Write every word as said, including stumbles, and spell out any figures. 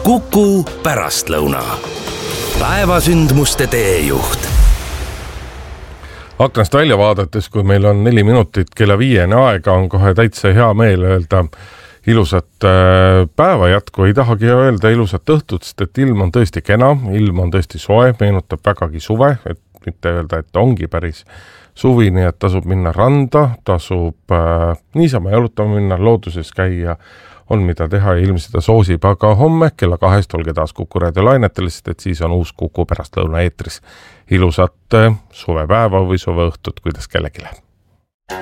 Kuku pärastlõuna. Päevasündmuste teejuht. Aknast välja vaadates, kui meil on neli minutit kella viiene aega, on kohe täitsa hea meel öelda ilusat päeva jätku. Ei tahagi öelda ilusat õhtut, sest et ilm on tõesti kena, ilm on tõesti soe, meenutab vägagi suve, et mitte öelda, et ongi päris suvi, nii et tasub minna randa, tasub äh, niisama jalutama minna, looduses käia, on mida teha ja ilm seda soosib, aga homme kella kahest olge taas Kuku raadio lainetel, sest et siis on uus Kuku pärastlõuna eetris. Ilusat suvepäeva või suveõhtut, kuidas kellegile.